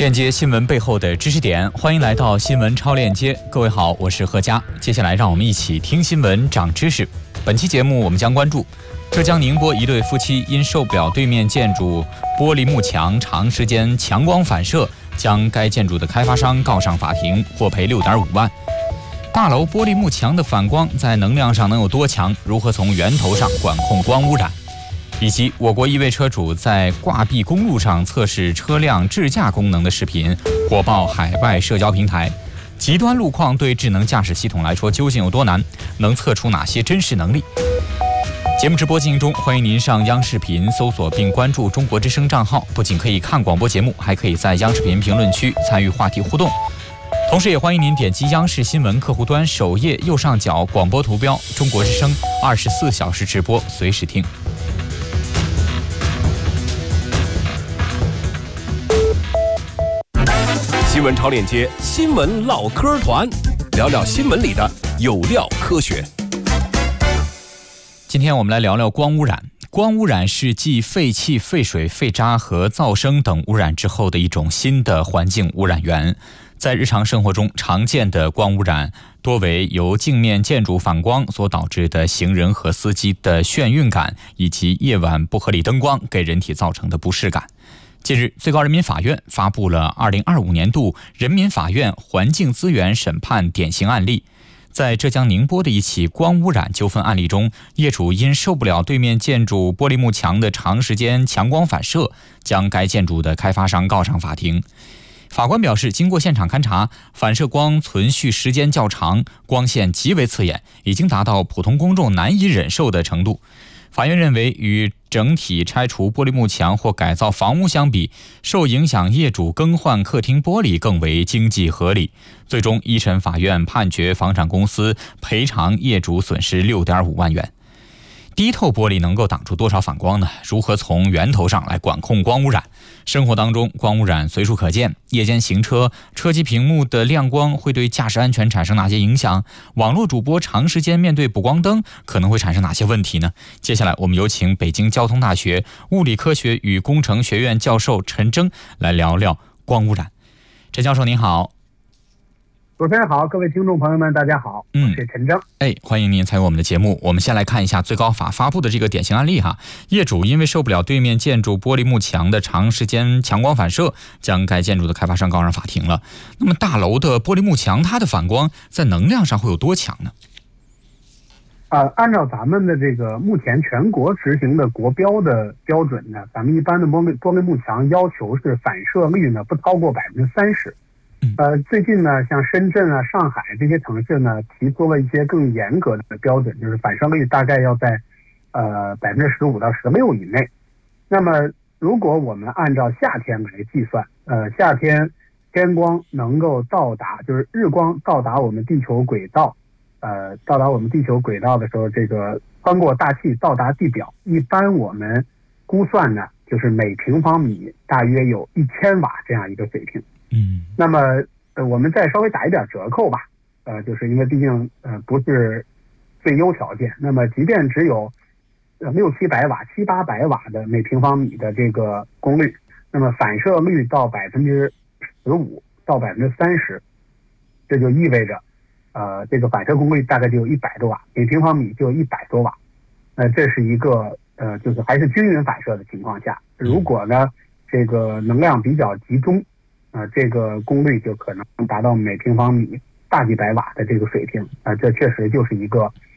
链接新闻背后的知识点，欢迎来到新闻超链接。各位好，我是贺佳。接下来让我们一起听新闻长知识。本期节目我们将关注浙江宁波一对夫妻因受不了对面建筑玻璃幕墙长时间强光反射，将该建筑的开发商告上法庭，获赔6.5万。大楼玻璃幕墙的反光在能量上能有多强？如何从源头上管控光污染？以及我国一位车主在挂壁公路上测试车辆智驾功能的视频火爆海外社交平台。极端路况对智能驾驶系统来说究竟有多难？能测出哪些真实能力？节目直播进行中，欢迎您上央视频搜索并关注中国之声账号，不仅可以看广播节目，还可以在央视频评论区参与话题互动。同时也欢迎您点击央视新闻客户端首页右上角广播图标中国之声24小时直播，随时听。 新闻超链接，新闻唠嗑团，聊聊新闻里的有料科学。 今天我们来聊聊光污染。光污染是继废气、废水、废渣和噪声等污染之后的一种新的环境污染源。在日常生活中，常见的光污染多为由镜面建筑反光所导致的行人和司机的眩晕感，以及夜晚不合理灯光给人体造成的不适感。近日，最高人民法院发布了2025年度人民法院环境资源审判典型案例。在浙江宁波的一起光污染纠纷案例中，业主因受不了对面建筑玻璃幕墙的长时间强光反射，将该建筑的开发商告上法庭。法官表示，经过现场勘查，反射光存续时间较长，光线极为刺眼，已经达到普通公众难以忍受的程度。法院认为，与整体拆除玻璃幕墙或改造房屋相比，受影响业主更换客厅玻璃更为经济合理。最终，一审法院判决房产公司赔偿业主损失6.5万元。低透玻璃能够挡住多少反光呢？如何从源头上来管控光污染？生活当中，光污染随处可见。夜间行车，车机屏幕的亮光会对驾驶安全产生哪些影响？网络主播长时间面对补光灯，可能会产生哪些问题呢？接下来，我们有请北京交通大学物理科学与工程学院教授陈征来聊聊光污染。陈教授您好。 主持人好，各位听众朋友们大家好，我是陈征。 欢迎您参与我们的节目。我们先来看一下最高法发布的这个典型案例哈。业主因为受不了对面建筑玻璃幕墙的长时间强光反射，将该建筑的开发商告上法庭了。那么大楼的玻璃幕墙，它的反光在能量上会有多强呢？ 按照咱们的这个目前全国执行的国标的标准呢，咱们一般的玻璃幕墙要求是反射率呢不超过30%。最近呢，像深圳啊、上海这些城市呢，提出了一些更严格的标准，就是反射率大概要在15%到16%以内。那么，如果我们按照夏天来计算，夏天天光能够到达，就是日光到达我们地球轨道，到达我们地球轨道的时候，这个穿过大气到达地表，一般我们估算呢，就是每平方米大约有1000瓦这样一个水平。那么我们再稍微打一点折扣吧，就是因为毕竟不是最优条件，那么即便只有600-700瓦、700-800瓦的每平方米的这个功率，那么反射率到15%到30%，这就意味着这个反射功率大概就有100多瓦，每平方米就有100多瓦。这是一个就是还是均匀反射的情况下，如果呢这个能量比较集中，这个功率就可能达到每平方米大几百瓦的这个水平，这确实就是一个